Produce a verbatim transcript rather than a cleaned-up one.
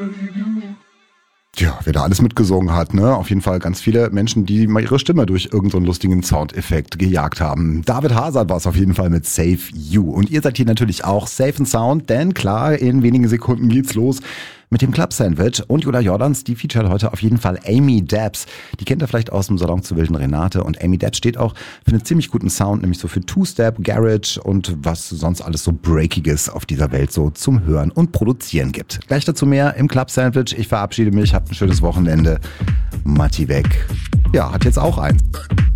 Ja, wer da alles mitgesungen hat, ne? Auf jeden Fall ganz viele Menschen, die mal ihre Stimme durch irgendeinen so lustigen Soundeffekt gejagt haben. David Hazard war es auf jeden Fall mit Save You. Und ihr seid hier natürlich auch safe and sound, denn klar, in wenigen Sekunden geht's los mit dem Club Sandwich. Und Julia Jordans, die featuret heute auf jeden Fall Amy Dabbs. Die kennt ihr vielleicht aus dem Salon zur wilden Renate. Und Amy Dabbs steht auch für einen ziemlich guten Sound, nämlich so für Two-Step, Garage und was sonst alles so Breakiges auf dieser Welt so zum Hören und Produzieren gibt. Gleich dazu mehr im Club Sandwich. Ich verabschiede mich, habt ein schönes Wochenende. Matti weg. Ja, hat jetzt auch eins.